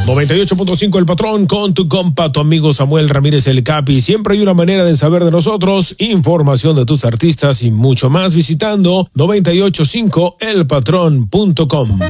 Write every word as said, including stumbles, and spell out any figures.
noventa y ocho punto cinco El Patrón con tu compa, tu amigo Samuel Ramírez el Capi. Siempre hay una manera de saber de nosotros, información de tus artistas y mucho más visitando noventa y ocho punto cinco el patrón punto com.